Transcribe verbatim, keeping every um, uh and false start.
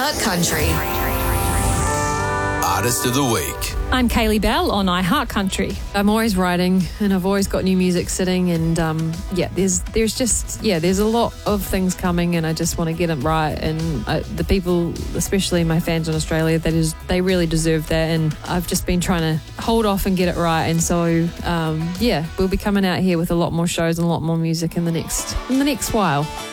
iHeart Country. Artist of the Week. I'm Kaylee Bell on iHeart Country. I'm always writing and I've always got new music sitting, and um, yeah, there's there's just, yeah, there's a lot of things coming, and I just want to get it right. And I, the people, especially my fans in Australia, that is, they really deserve that, and I've just been trying to hold off and get it right. And so, um, yeah, we'll be coming out here with a lot more shows and a lot more music in the next in the next while.